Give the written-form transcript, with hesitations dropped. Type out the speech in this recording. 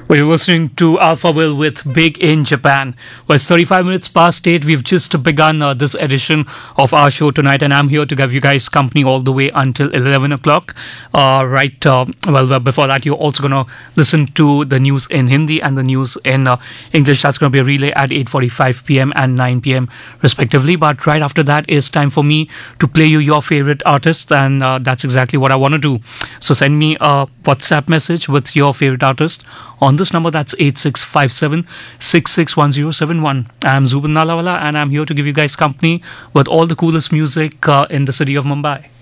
We're listening to Alpha Will with Big in Japan. Well, it's 35 minutes past 8. We've just begun this edition of our show tonight, and I'm here to give you guys company all the way until 11 o'clock. Before that, you're also going to listen to the news in Hindi and the news in English. That's going to be a relay at 8:45 p.m. and 9 p.m. respectively. But right after that, it's time for me to play you your favorite artists, and that's exactly what I want to do. So send me a WhatsApp message with your favorite artist on this number. That's 8657 661071. I'm Zubin Nalawala, and I'm here to give you guys company with all the coolest music in the city of Mumbai.